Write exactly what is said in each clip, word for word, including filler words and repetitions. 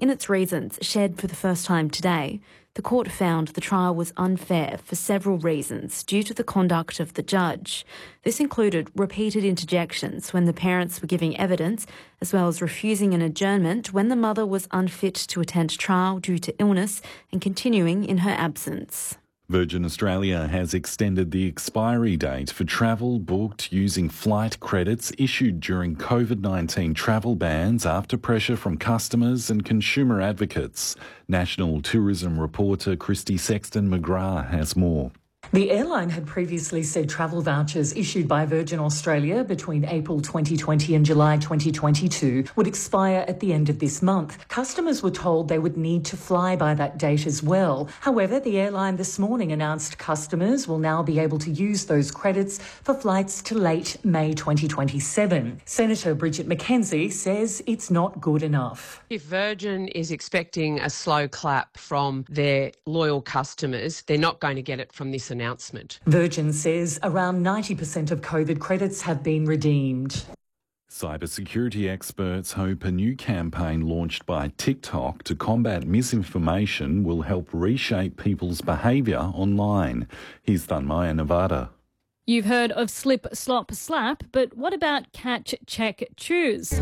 In its reasons, shared for the first time today, the court found the trial was unfair for several reasons due to the conduct of the judge. This included repeated interjections when the parents were giving evidence, as well as refusing an adjournment when the mother was unfit to attend trial due to illness and continuing in her absence. Virgin Australia has extended the expiry date for travel booked using flight credits issued during COVID nineteen travel bans after pressure from customers and consumer advocates. National tourism reporter Christy Sexton-McGrath has more. The airline had previously said travel vouchers issued by Virgin Australia between April twenty twenty and July twenty twenty-two would expire at the end of this month. Customers were told they would need to fly by that date as well. However, the airline this morning announced customers will now be able to use those credits for flights to late May twenty twenty-seven. Senator Bridget McKenzie says it's not good enough. If Virgin is expecting a slow clap from their loyal customers, they're not going to get it from this announcement. Virgin says around ninety percent of COVID credits have been redeemed. Cybersecurity experts hope a new campaign launched by TikTok to combat misinformation will help reshape people's behaviour online. Here's Thanmaya Nevada. You've heard of slip, slop, slap, but what about catch, check, choose?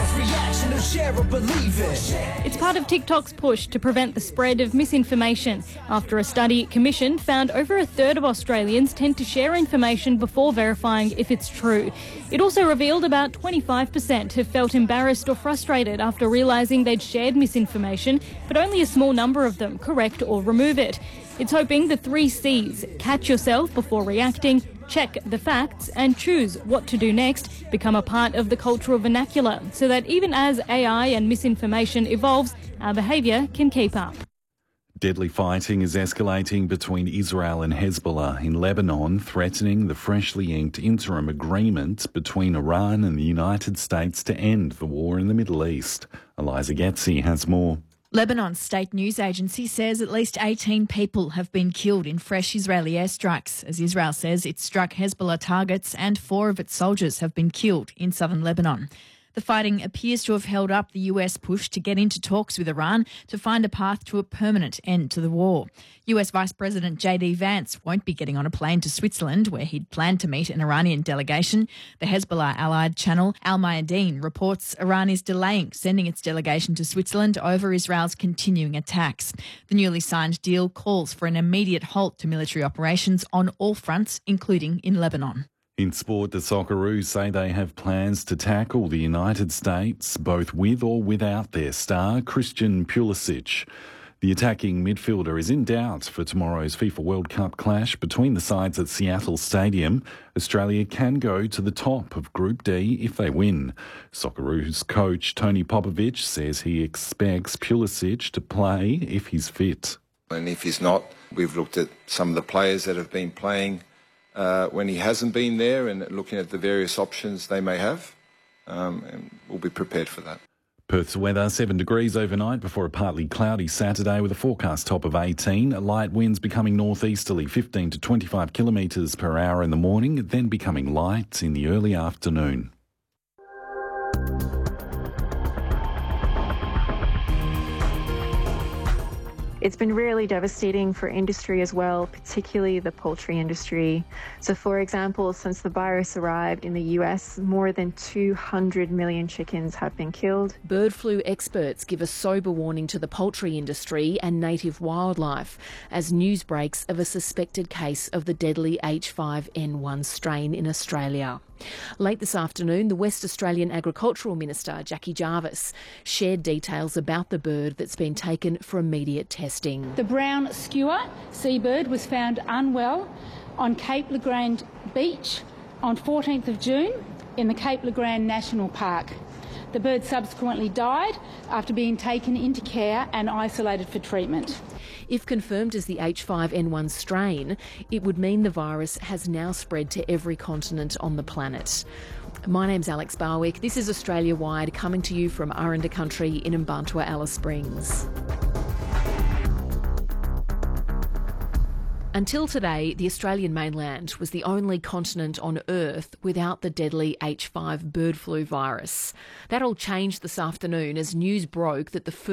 It's part of TikTok's push to prevent the spread of misinformation after a study it commissioned found over a third of Australians tend to share information before verifying if it's true. It also revealed about twenty-five percent have felt embarrassed or frustrated after realising they'd shared misinformation, but only a small number of them correct or remove it. It's hoping the three C's, catch yourself before reacting, check the facts and choose what to do next, become a part of the cultural vernacular so that even as A I and misinformation evolves, our behaviour can keep up. Deadly fighting is escalating between Israel and Hezbollah in Lebanon, threatening the freshly inked interim agreement between Iran and the United States to end the war in the Middle East. Eliza Getzi has more. Lebanon's state news agency says at least eighteen people have been killed in fresh Israeli airstrikes, as Israel says it struck Hezbollah targets and four of its soldiers have been killed in southern Lebanon. The fighting appears to have held up the U S push to get into talks with Iran to find a path to a permanent end to the war. U S Vice President J D Vance won't be getting on a plane to Switzerland, where he'd planned to meet an Iranian delegation. The Hezbollah-allied channel Al Mayadeen reports Iran is delaying sending its delegation to Switzerland over Israel's continuing attacks. The newly signed deal calls for an immediate halt to military operations on all fronts, including in Lebanon. In sport, the Socceroos say they have plans to tackle the United States, both with or without their star, Christian Pulisic. The attacking midfielder is in doubt for tomorrow's FIFA World Cup clash between the sides at Seattle Stadium. Australia can go to the top of Group D if they win. Socceroos coach Tony Popovic says he expects Pulisic to play if he's fit. And if he's not, we've looked at some of the players that have been playing Uh, when he hasn't been there and looking at the various options they may have, um, and we'll be prepared for that. Perth's weather, seven degrees overnight before a partly cloudy Saturday with a forecast top of eighteen. Light winds becoming northeasterly, fifteen to twenty-five kilometres per hour in the morning, then becoming light in the early afternoon. It's been really devastating for industry as well, particularly the poultry industry. So, for example, since the virus arrived in the U S, more than two hundred million chickens have been killed. Bird flu experts give a sober warning to the poultry industry and native wildlife as news breaks of a suspected case of the deadly H five N one strain in Australia. Late this afternoon, the West Australian Agricultural Minister, Jackie Jarvis, shared details about the bird that's been taken for immediate testing. The brown skewer seabird was found unwell on Cape Legrand Beach on fourteenth of June in the Cape Legrand National Park. The bird subsequently died after being taken into care and isolated for treatment. If confirmed as the H five N one strain, it would mean the virus has now spread to every continent on the planet. My name's Alex Barwick. This is Australia Wide, coming to you from Aranda Country in Mbantua, Alice Springs. Until today, the Australian mainland was the only continent on Earth without the deadly H five bird flu virus. That all changed this afternoon as news broke that the